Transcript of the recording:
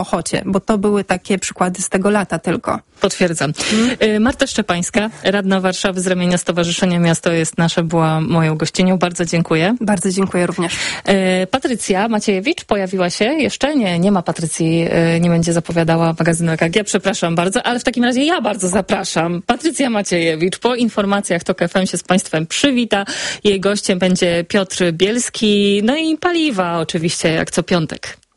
Ochocie, bo to były takie przykłady z tego lata tylko. Potwierdzam. Marta Szczepańska, radna Warszawy z ramienia Stowarzyszenia Miasto jest Nasze, była moją gościnią. Bardzo dziękuję. Bardzo dziękuję również. Patrycja Maciejewicz pojawiła się jeszcze? Nie ma Patrycji, nie będzie zapowiadała magazynu EKG. Przepraszam bardzo, ale w takim razie ja bardzo zapraszam. Patrycja Maciejewicz po informacjach TOK FM się z Państwem przywita. Jej gościem będzie Piotr Bielski, no i paliwa oczywiście jak co piątek.